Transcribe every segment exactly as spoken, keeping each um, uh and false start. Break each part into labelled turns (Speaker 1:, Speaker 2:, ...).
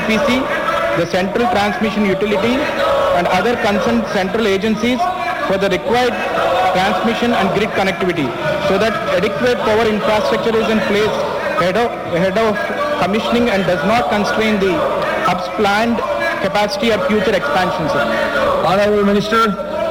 Speaker 1: P C, the Central Transmission Utility, and other concerned central agencies for the required transmission and grid connectivity, so that adequate power infrastructure is in place ahead of, ahead of commissioning and does not constrain the hub's planned capacity or future expansion. Sir.
Speaker 2: Honorable Minister.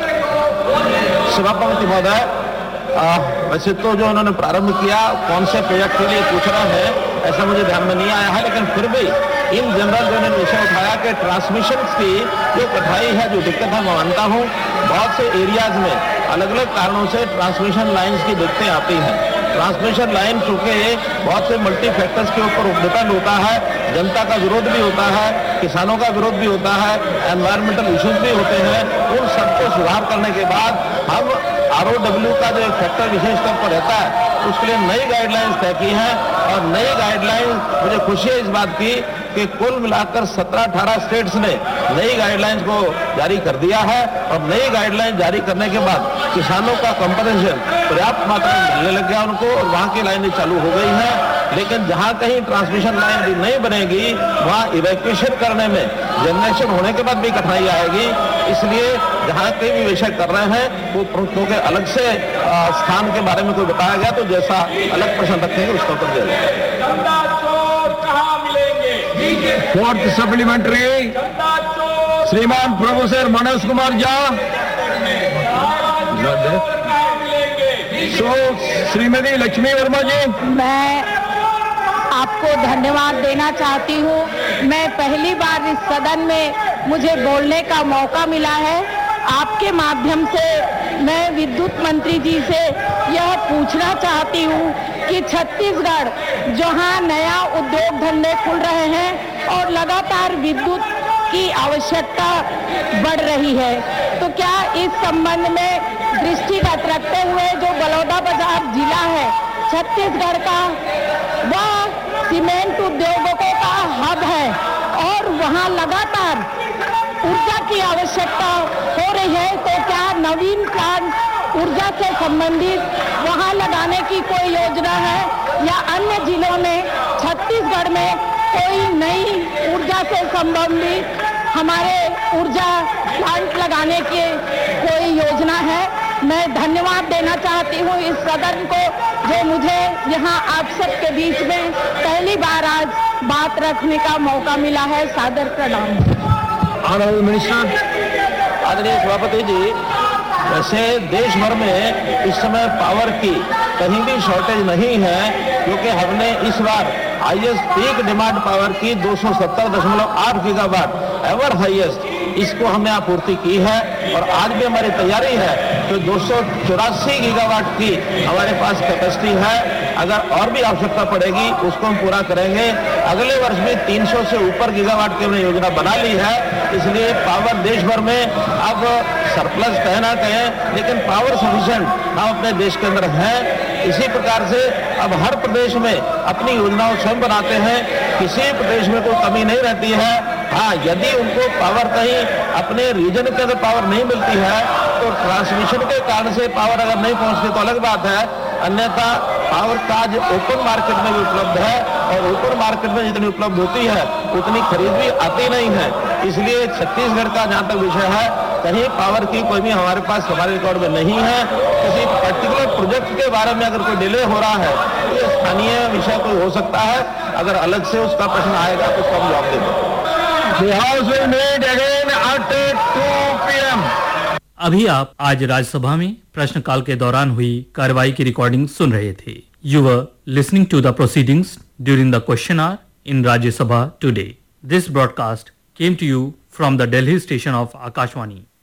Speaker 2: सभापति महोदय, वैसे तो जो उन्होंने प्रारंभ किया कौन से प्रोजेक्ट के लिए पूछना है ऐसा मुझे ध्यान में नहीं आया है, लेकिन फिर भी इन जनरल जो उन्होंने विषय उठाया कि ट्रांसमिशन की जो कठिनाई है, जो दिक्कत है, मैं मानता हूँ बहुत से एरियाज में अलग अलग कारणों से ट्रांसमिशन लाइन्स की दिक्कतें आती हैं। ट्रांसमिशन लाइन चूंकि बहुत से मल्टी फैक्टर्स के ऊपर डिपेंड होता है, जनता का विरोध भी होता है, किसानों का विरोध भी होता है, एनवायरमेंटल इश्यूज भी होते हैं। उन सबको सुधार करने के बाद हम आर ओ डब्ल्यू का जो एक फैक्टर विशेष तौर पर रहता है उसके लिए नई गाइडलाइंस तय की हैं, और नई गाइडलाइंस मुझे खुशी है इस बात की कि कुल मिलाकर सत्रह अठारह स्टेट्स ने नई गाइडलाइंस को जारी कर दिया है, और नई गाइडलाइंस जारी करने के बाद किसानों का कंपनसेशन पर्याप्त मात्रा में मिलने लग गया उनको, और वहाँ की लाइनें चालू हो गई हैं। लेकिन जहाँ कहीं ट्रांसमिशन लाइन भी नहीं बनेगी वहाँ इवैक्यूएशन करने में जनरेशन होने के बाद भी कठिनाई आएगी, इसलिए जहाँ कहीं भी विषय कर रहे हैं वो प्रश्नों के अलग से स्थान के बारे में कोई बताया गया तो जैसा अलग प्रश्न रखेंगे उसका उत्तर दिया जाएगा।
Speaker 3: फोर्थ सप्लीमेंट्री श्रीमान प्रोफेसर मनोज कुमार झा, सो श्रीमती लक्ष्मी वर्मा जी।
Speaker 4: मैं आपको धन्यवाद देना चाहती हूँ। मैं पहली बार इस सदन में मुझे बोलने का मौका मिला है। आपके माध्यम से मैं विद्युत मंत्री जी से यह पूछना चाहती हूँ कि छत्तीसगढ़ जहाँ नया उद्योग धंधे खुल रहे हैं और लगातार विद्युत की आवश्यकता बढ़ रही है, तो क्या इस संबंध में दृष्टिगत रखते हुए जो बलौदाबाजार जिला है छत्तीसगढ़ का, वह सीमेंट उद्योगों का हब है और वहाँ लगातार ऊर्जा की आवश्यकता हो रही है, तो क्या नवीन प्लांट ऊर्जा से संबंधित वहाँ लगाने की कोई योजना है, या अन्य जिलों में छत्तीसगढ़ में कोई नई ऊर्जा से संबंधित हमारे ऊर्जा प्लांट लगाने की कोई योजना है? मैं धन्यवाद देना चाहती हूँ इस सदन को जो मुझे यहाँ आप सबके बीच में पहली बार आज बात रखने का मौका मिला है। सादर प्रणाम।
Speaker 2: Honourable minister. आदरणीय सभापति जी, वैसे देश भर में इस समय पावर की कहीं भी शॉर्टेज नहीं है, क्योंकि हमने इस बार हाईएस्ट पीक डिमांड पावर की दो सौ सत्तर दशमलव आठ गीगावाट एवर हाईएस्ट इसको हमने आपूर्ति की है, और आज भी हमारी तैयारी है तो दो सौ चौरासी गीगावाट की हमारे पास कैपेसिटी है। अगर और भी आवश्यकता पड़ेगी उसको हम पूरा करेंगे। अगले वर्ष भी तीन सौ से ऊपर गीगावाट की हमने योजना बना ली है, इसलिए पावर देश भर में अब सरप्लस कहे ना कहें लेकिन पावर सफिशिएंट हम अपने देश के अंदर हैं। इसी प्रकार से अब हर प्रदेश में अपनी योजनाओं स्वयं बनाते हैं, किसी प्रदेश में कोई कमी नहीं रहती है। हाँ, यदि उनको पावर कहीं अपने रीजन के अंदर पावर नहीं मिलती है तो ट्रांसमिशन के कारण से पावर अगर नहीं पहुंचती तो अलग बात है, अन्यथा पावर का आज ओपन मार्केट में भी उपलब्ध है, और ओपन मार्केट में जितनी उपलब्ध होती है उतनी खरीद भी आती नहीं है। इसलिए छत्तीसगढ़ का जहाँ तक विषय है, कहीं पावर की कोई भी हमारे पास हमारे रिकॉर्ड में नहीं है। किसी पर्टिकुलर प्रोजेक्ट के बारे में अगर कोई डिले हो रहा है तो ये स्थानीय विषय कोई हो सकता है, अगर अलग से उसका प्रश्न आएगा तो उसका हम जवाब देंगे।
Speaker 3: The House will meet again at two p m
Speaker 5: अभी आप आज राज्यसभा में प्रश्नकाल के दौरान हुई कार्रवाई की रिकॉर्डिंग सुन रहे थे। You were listening to the proceedings during the question our in Rajya Sabha today. This broadcast came to you from the Delhi station of Akashvani.